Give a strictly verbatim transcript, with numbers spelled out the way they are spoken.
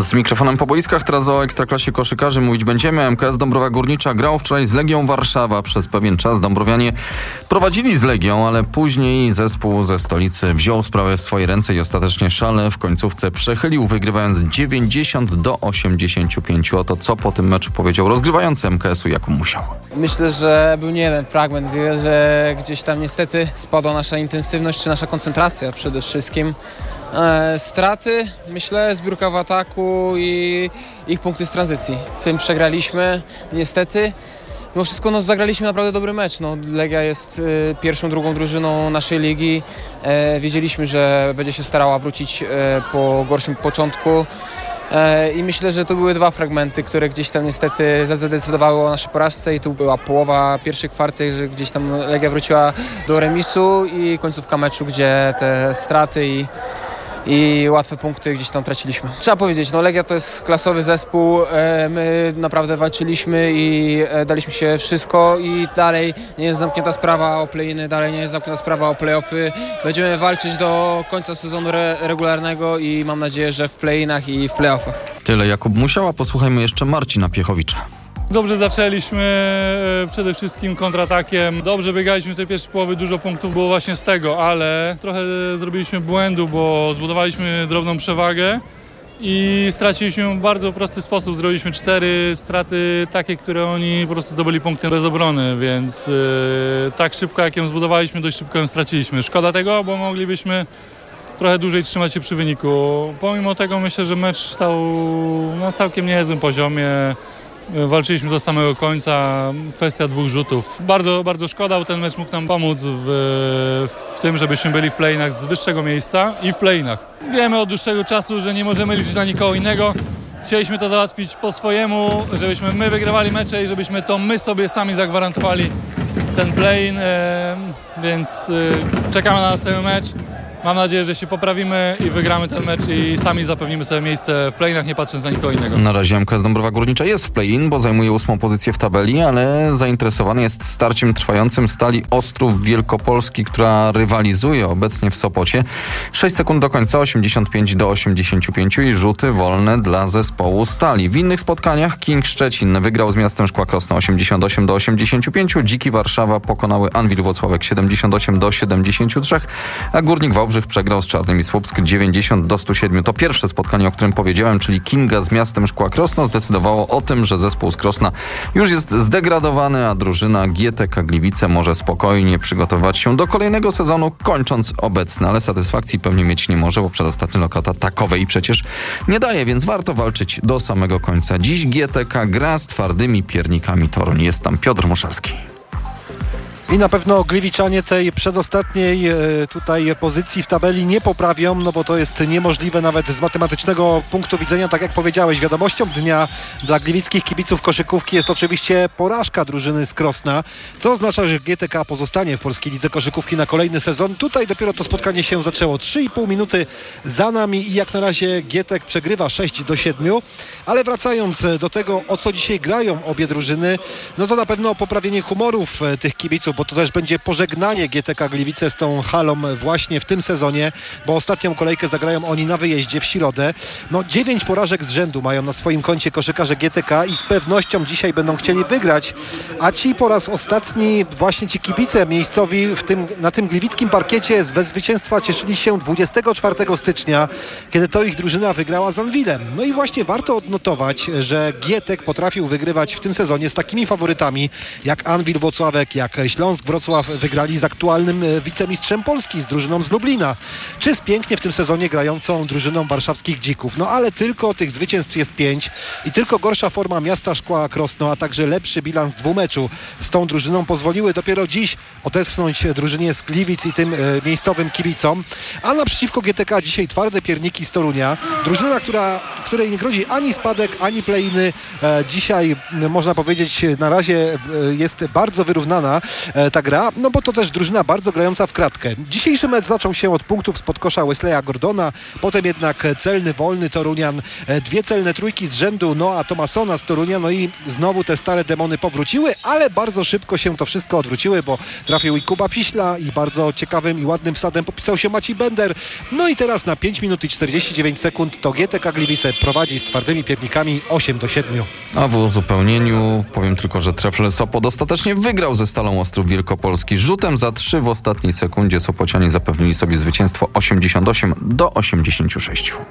Z mikrofonem po boiskach, teraz o Ekstraklasie koszykarzy mówić będziemy. M K S Dąbrowa Górnicza grał wczoraj z Legią Warszawa. Przez pewien czas dąbrowianie prowadzili z Legią, ale później zespół ze stolicy wziął sprawę w swoje ręce i ostatecznie szale w końcówce przechylił, wygrywając dziewięćdziesiąt do osiemdziesięciu pięciu. Oto co po tym meczu powiedział rozgrywający M K S-u Jakub Musiał. Myślę, że był nie jeden fragment, że gdzieś tam niestety spadła nasza intensywność czy nasza koncentracja przede wszystkim. E, straty, myślę, zbiórka w ataku i ich punkty z tranzycji. Tym przegraliśmy, niestety. Mimo wszystko no, zagraliśmy naprawdę dobry mecz. No, Legia jest y, pierwszą, drugą drużyną naszej ligi. E, wiedzieliśmy, że będzie się starała wrócić e, po gorszym początku. E, I myślę, że to były dwa fragmenty, które gdzieś tam niestety zadecydowały o naszej porażce i tu była połowa pierwszej kwarty, że gdzieś tam Legia wróciła do remisu i końcówka meczu, gdzie te straty i i łatwe punkty gdzieś tam traciliśmy. Trzeba powiedzieć, no Legia to jest klasowy zespół, my naprawdę walczyliśmy i daliśmy się wszystko i dalej nie jest zamknięta sprawa o play-iny, dalej nie jest zamknięta sprawa o play-offy. Będziemy walczyć do końca sezonu re- regularnego i mam nadzieję, że w play-inach i w play-offach. Tyle Jakub Musiał, a posłuchajmy jeszcze Marcina Piechowicza. Dobrze zaczęliśmy, przede wszystkim kontratakiem. Dobrze biegaliśmy w tej pierwszej połowy, dużo punktów było właśnie z tego, ale trochę zrobiliśmy błędu, bo zbudowaliśmy drobną przewagę i straciliśmy w bardzo prosty sposób. Zrobiliśmy cztery straty takie, które oni po prostu zdobyli punkty bez obrony, więc yy, tak szybko jak ją zbudowaliśmy, dość szybko ją straciliśmy. Szkoda tego, bo moglibyśmy trochę dłużej trzymać się przy wyniku. Pomimo tego myślę, że mecz stał na całkiem niezłym poziomie. Walczyliśmy do samego końca, kwestia dwóch rzutów. Bardzo, bardzo szkoda, bo ten mecz mógł nam pomóc w, w tym, żebyśmy byli w play-inach z wyższego miejsca i w play-inach. Wiemy od dłuższego czasu, że nie możemy liczyć na nikogo innego. Chcieliśmy to załatwić po swojemu, żebyśmy my wygrywali mecze i żebyśmy to my sobie sami zagwarantowali ten play-in, więc czekamy na następny mecz. Mam nadzieję, że się poprawimy i wygramy ten mecz i sami zapewnimy sobie miejsce w play-inach, nie patrząc na nikogo innego. Na razie M K S Dąbrowa Górnicza jest w play-in, bo zajmuje ósmą pozycję w tabeli, ale zainteresowany jest starciem trwającym Stali Ostrów Wielkopolski, która rywalizuje obecnie w Sopocie. sześć sekund do końca, osiemdziesiąt pięć do osiemdziesięciu pięciu i rzuty wolne dla zespołu Stali. W innych spotkaniach King Szczecin wygrał z Miastem Szkła Krosno osiemdziesiąt osiem do osiemdziesięciu pięciu, Dziki Warszawa pokonały Anwil Włocławek siedemdziesiąt osiem do siedemdziesięciu trzech, a Górnik Wałbrzych przegrał z Czarnymi Słupsk dziewięćdziesiąt do stu siedmiu. To pierwsze spotkanie, o którym powiedziałem, czyli Kinga z Miastem Szkła Krosno, zdecydowało o tym, że zespół z Krosna już jest zdegradowany, a drużyna G T K Gliwice może spokojnie przygotować się do kolejnego sezonu, kończąc obecny, ale satysfakcji pewnie mieć nie może, bo przedostatni lokata takowej przecież nie daje, więc warto walczyć do samego końca. Dziś G T K gra z twardymi piernikami Toruń. Jest tam Piotr Muszalski. I na pewno Gliwiczanie tej przedostatniej e, tutaj pozycji w tabeli nie poprawią, no bo to jest niemożliwe nawet z matematycznego punktu widzenia. Tak jak powiedziałeś, wiadomością dnia dla gliwickich kibiców koszykówki jest oczywiście porażka drużyny z Krosna, co oznacza, że G T K pozostanie w Polskiej Lidze Koszykówki na kolejny sezon. Tutaj dopiero to spotkanie się zaczęło. trzy i pół minuty za nami i jak na razie G T K przegrywa sześć do siedmiu, ale wracając do tego, o co dzisiaj grają obie drużyny, no to na pewno poprawienie humorów tych kibiców, bo to też będzie pożegnanie G T K Gliwice z tą halą właśnie w tym sezonie, bo ostatnią kolejkę zagrają oni na wyjeździe w środę. No dziewięć porażek z rzędu mają na swoim koncie koszykarze G T K i z pewnością dzisiaj będą chcieli wygrać, a ci po raz ostatni, właśnie ci kibice miejscowi w tym, na tym gliwickim parkiecie ze zwycięstwa cieszyli się dwudziestego czwartego stycznia, kiedy to ich drużyna wygrała z Anwilem. No i właśnie warto odnotować, że G T K potrafił wygrywać w tym sezonie z takimi faworytami jak Anwil Włocławek, jak Śląsk Wrocław, wygrali z aktualnym wicemistrzem Polski, z drużyną z Lublina, czy z pięknie w tym sezonie grającą drużyną warszawskich Dzików. No ale tylko tych zwycięstw jest pięć i tylko gorsza forma Miasta Szkła Krosno, a także lepszy bilans dwumeczu z tą drużyną pozwoliły dopiero dziś odetchnąć drużynie z Gliwic i tym e, miejscowym kibicom. A naprzeciwko G T K dzisiaj twarde pierniki z Torunia. Drużyna, która, której nie grozi ani spadek, ani play-iny. E, dzisiaj e, można powiedzieć na razie e, jest bardzo wyrównana e, ta gra, no bo to też drużyna bardzo grająca w kratkę. Dzisiejszy mecz zaczął się od punktów spod kosza Wesleya Gordona, potem jednak celny, wolny Torunian, dwie celne trójki z rzędu Noah Thomasona z Torunia, no i znowu te stare demony powróciły, ale bardzo szybko się to wszystko odwróciły, bo trafił i Kuba Piśla i bardzo ciekawym i ładnym wsadem popisał się Maciej Bender. No i teraz na pięć minut i czterdzieści dziewięć sekund to G T K Gliwice prowadzi z twardymi piernikami osiem do siedmiu. A w uzupełnieniu powiem tylko, że Trefl Sopot ostatecznie wygrał ze Stalą Ostrów Wielkopolski. Rzutem za trzy w ostatniej sekundzie Sopocianie zapewnili sobie zwycięstwo osiemdziesiąt osiem do osiemdziesięciu sześciu.